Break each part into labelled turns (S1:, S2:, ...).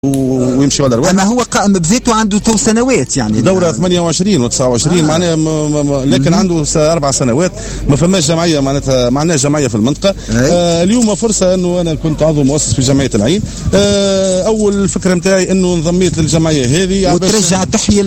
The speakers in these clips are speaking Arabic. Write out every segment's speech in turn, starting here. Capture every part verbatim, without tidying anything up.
S1: ويمشي على الرواح.
S2: اما هو قائم بذاته عنده تو سنوات يعني
S1: دوره ثمانية وعشرين وتسعة وعشرين آه. معناها لكن عنده اربع سنوات ما فماش جمعيه معناتها معناها جمعيه في المنطقه. آه اليوم فرصه انه انا كنت عضو مؤسس في جمعيه العين. آه اول فكره نتاعي انه انضميت للجمعيه هذه
S2: وترجع تحيي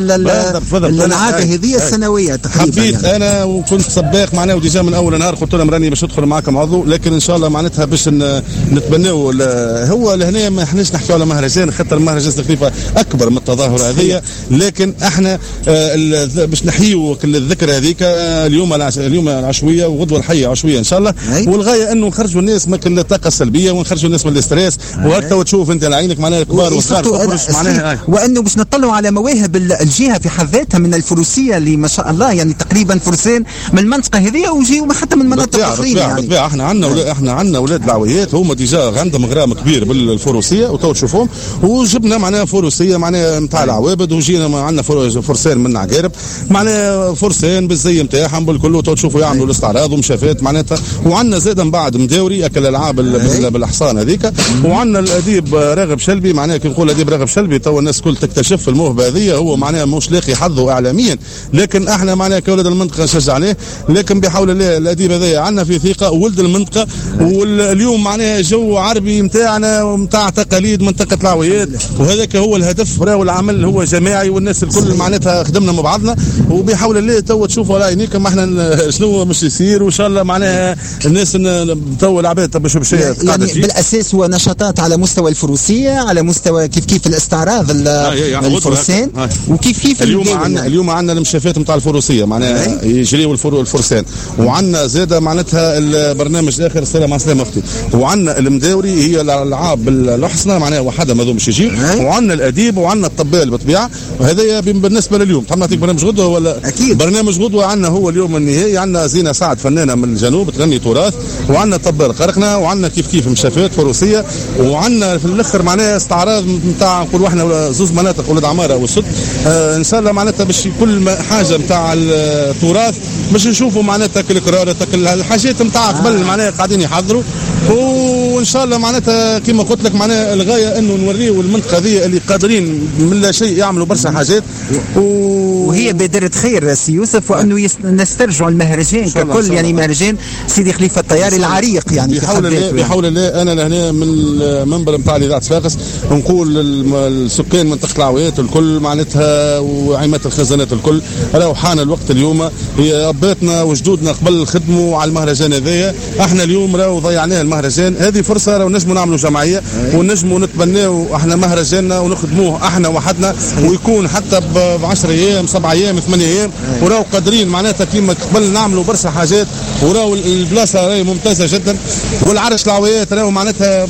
S2: العاده هذه السنويه تقريبا.
S1: حبيت
S2: يعني.
S1: انا وكنت سباق معناها وديجا من اول نهار قلت لهم راني باش ندخل معكم عضو، لكن ان شاء الله معناتها باش نتبناو هو لهنا ما احناش نحكيو على مهرجان خاطر المهرجان تكلفه اكبر من التظاهره هذه، لكن احنا آه باش نحيوا الذكرى هذيك آه اليوم اليوم العشويه وغدوه الحيه عشويه ان شاء الله. والغايه انه نخرجوا الناس من الطاقه السلبيه ونخرجوا الناس من الاستريس، وهكا وتشوف انت لعينك معناها كبار وصغار
S2: معناها، وانه باش نطلعوا على مواهب الجهه في حد ذاتها من الفروسيه اللي ما شاء الله يعني تقريبا فرسان من المنطقه هذه ويجيو حتى من مناطق اخرين. يعني
S1: بالطبيعه احنا عندنا احنا عندنا اولاد العويات هما ديجا عندهم غرام كبير بالفروسيه وتو تشوفهم، وجبنا معناها فروسيه معناها نتاع العوابد وجينا عندنا فرسان من عقارب معناها فرسان بالزي نتاعهم بالكل تو تشوفوا يعملوا الاستعراض ومشافات معناتها. وعندنا زاد من بعد مداوري اكل الالعاب بالاحصان هذيك، وعندنا الاديب راغب شلبي معناها كي نقول اديب راغب شلبي تو الناس الكل تكتشف الموهبه هذه، هو معناها مش لاقي حظه اعلاميا، لكن احنا معناها كولد المنطقه نشجعناه، لكن بحول الله الاديب هذايا عندنا في ثقه ولد المنطقه. واليوم معناها جو عربي نتاعنا نتاع تقاليد منطقه العويات، وهذاك هو الهدف. راهو العمل هو جماعي والناس الكل معناتها خدمنا مع بعضنا، وبحول الله تو تشوفوا على عينيكم احنا شنو مش يصير، وان شاء الله معناها الناس تو العباد باش باش
S2: يعني بالاساس هو نشاطات على مستوى الفروسيه، على مستوى كيف كيف الاستعراض الفرسان، وكيف كيف
S1: اليوم عندنا اليوم عندنا المشافات نتاع الفروسيه معناها يجريوا الفرسان، وعندنا زاده معناتها البرنامج الاخر السلام مع سلام اختي، وعندنا المداوري هي الالعاب الاحصنه معناها وحده ما باش يجيو، وعندنا الاديب وعندنا الطبال بالطبيعه. وهذا بالنسبه لليوم تحب نعطيك برنامج غدوه ولا
S2: اكيد
S1: برنامج غدوه عندنا هو اليوم النهائي. عندنا زينه سعد فنانه من الجنوب تغني تراث، وعندنا طبال قرقنا، وعندنا كيف كيف مشافات فروسيه، وعندنا في الاخر معناها استعراض نتاع نقولوا احنا زوز مناطق ولاد عماره والسد. آه ان شاء الله معناتها باش كل حاجه نتاع التراث باش نشوفوا معناتها القرارات الحاجات نتاع قبل معناها قاعدين يحضروا، وان شاء الله معناتها كما قلت لك معناها الغايه انه نوريوا المنطقه هذه اللي قادرين من لا شيء يعملوا برشا حاجات، و...
S2: وهي بادره خير سي يوسف، وانه يس... نسترجعوا المهرجان ككل يعني مهرجان سيدي خليفه الطياري العريق يعني
S1: بحول الله بحول الله. انا لهنا من المنبر نتاع اذاعه صفاقس نقول السكان منطقه العويات الكل معناتها وعمات الخزانات الكل راهو حان الوقت اليوم. هي اباتنا وجدودنا قبل خدموا على المهرجان هذايا، احنا اليوم راهو ضيعناه المهرجان. هذه فرصه راهو نجموا نعملوا جمعيه ونجموا نتبناو احنا مهرجاننا ونخدموه احنا وحدنا، ويكون حتى ب عشرة ايام سبعة ايام ثمانية ايام، وراهو قادرين معناتها كيما قبل نعملوا برشا حاجات، وراهو البلاصه راهي ممتازه جدا. والعرش العويات راهو معناتها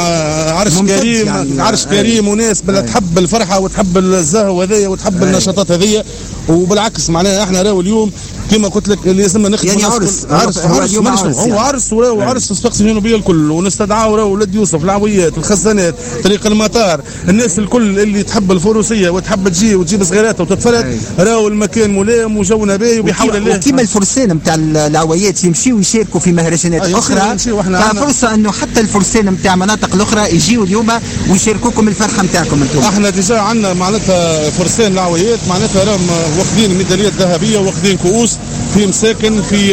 S1: عرش كريم يعني عرش كريم وناس تحب الفرحه وتحب الزهو هذيا وتحب النشاطات هذيا. وبالعكس معناها احنا راهو اليوم كما قلت لك اللي لازمنا نخدموا
S2: يعني عرس
S1: عرس عرس هو عرس, يعني. عرس وراهو عرس صفاقس الجنوبيه الكل، ونستدعوا راهو ولاد يوسف العويات الخزانات طريق المطار الناس الكل اللي تحب الفروسيه وتحب تجي وتجيب صغيراتها وتتفرج، راهو المكان ملائم وجونا باهي وبيحاول الله.
S2: وكيما الفرسان نتاع العويات يمشيوا يشاركوا في مهرجانات اخرى، ففرصه انه حتى الفرسان نتاع مناطق الاخرى يجيوا اليوم ويشاركوكم الفرحه نتاعكم انتم.
S1: احنا ديجا عندنا معناتها فرسان العويات معناتها راهم واخذين ميداليات ذهبيه واخذين كؤوس في مساكن في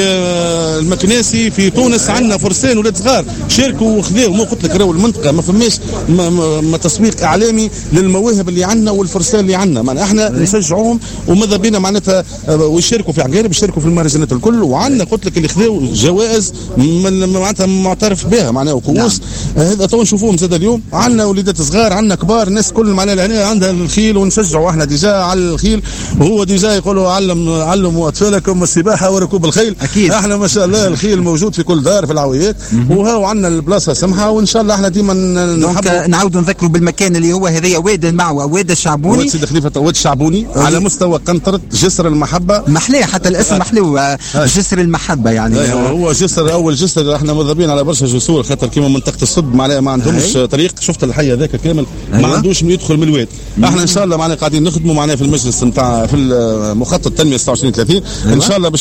S1: المكناسي في تونس. عندنا فرسان ولاد صغار شاركوا وخذاو. ما قلت لك راهو المنطقه ما فماش ما, ما, ما تسويق اعلامي للمواهب اللي عندنا والفرسان اللي عندنا، معناها احنا نشجعوهم وماذا بينا معناتها ويشاركوا في عقارب يشاركوا في المهرجانات الكل. وعندنا قلت لك اللي خذاو جوائز معناتها معترف بها معناها وكؤوس. هذا نعم. تو نشوفوهم زاد اليوم. عندنا وليدات صغار عندنا كبار الناس كل معناها هنا عندها الخيل ونشجعوا احنا ديجا على الخيل، وهو ديجا يقولوا علم علموا اطفالكم السباحه وركوب الخيل.
S2: أكيد.
S1: احنا ما شاء الله الخيل موجود في كل دار في العويات، وهو عندنا البلاصه سمحه، وان شاء الله احنا ديما
S2: نحب نعاودوا نذكروا بالمكان اللي هو هذايا واد المعوى واد الشعبوني
S1: واد سيدي خليفه واد الشعبوني على مستوى قنطره جسر المحبه.
S2: محلاه حتى الاسم محلو جسر المحبه يعني.
S1: هو جسر اول جسر احنا مضربين على برشا جسور خاطر كيما منطقه الصد معناها ما عندهمش طريق. شفت الحي هذاك كامل ما عندوش يدخل من الواد. احنا ان شاء الله معنا قاعدين نخدموا معنا في المجلس نتاع في مخطط التنميه ستة وعشرين ثلاثين ان شاء الله باش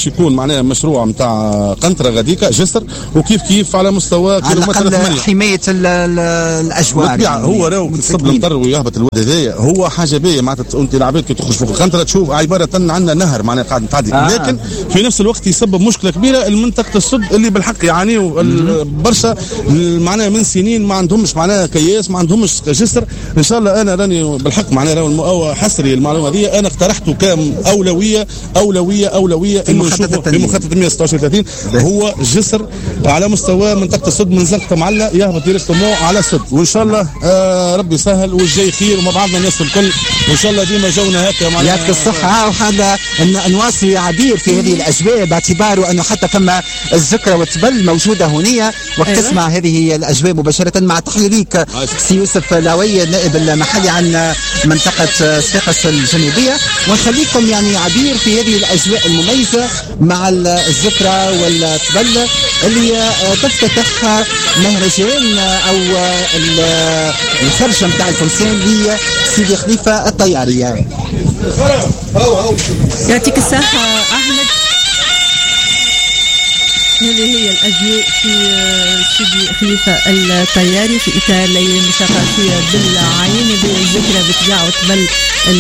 S1: باش يكون معناها مشروع نتاع قنطره غاديكا جسر، وكيف كيف على مستوى كيلومتر ثمانية
S2: حمايه الاجواء.
S1: بالطبيعه هو راهو تصب المطر ويهبط الواد هذايا هو حاجه باهيه معناتها. انت العباد كي تخرج فوق القنطره تشوف عباره عندنا نهر معناها قاعد تعدي، آه. لكن في نفس الوقت يسبب مشكله كبيره لمنطقه السد اللي بالحق يعانيوا برشا معناها من سنين، ما عندهمش معناها كياس، ما عندهمش جسر. ان شاء الله انا راني بالحق معناها راهو حصري المعلومه هذه انا اقترحته كاولويه اولويه اولويه انه نشوفوا في مخطط مئة وستة وعشرين ثلاثين هو جسر على مستوى منطقه السد من زنقه معله يهبط ديريكتومون على السد، وان شاء الله آه ربي يسهل والجاي خير ومع بعضنا الناس الكل، وان شاء الله ديما جونا هكا معناها.
S2: يعطيك الصحه. وهذا نواصل عبير في هذه الاجواء باعتباره انه حتى فما الذكرى والتبل موجوده هنية وقت تسمع هذه الاجواء مباشره. مع تحيه ليك سي يوسف لاوي النائب المحلي عن منطقه صفاقس الجنوبيه، ونخليكم يعني عبير في هذه الاجواء المميزه مع الذكرى والتبل اللي تفتتح مهرجان او الخرجه نتاع الفرسان لسيدي خليفه الطياريه.
S3: يعطيك الصحه احمد. هذه هي الأجواء في سيدي خليفة الطياري في إطار الليلة الثقافية بالعين بالذكرى بتباع وتبل